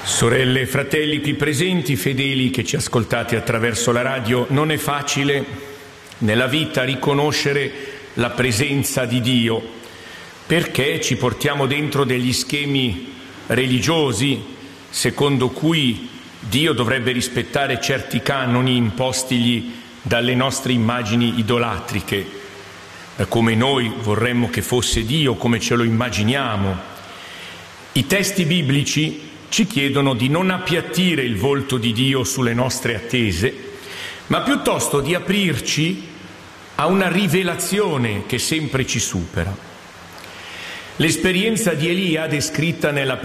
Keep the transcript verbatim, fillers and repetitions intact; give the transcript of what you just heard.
Sorelle e fratelli qui presenti, fedeli che ci ascoltate attraverso la radio, non è facile nella vita riconoscere la presenza di Dio, perché ci portiamo dentro degli schemi religiosi secondo cui Dio dovrebbe rispettare certi canoni impostigli dalle nostre immagini idolatriche, come noi vorremmo che fosse Dio, come ce lo immaginiamo. I testi biblici ci chiedono di non appiattire il volto di Dio sulle nostre attese, ma piuttosto di aprirci a una rivelazione che sempre ci supera. L'esperienza di Elia, descritta nella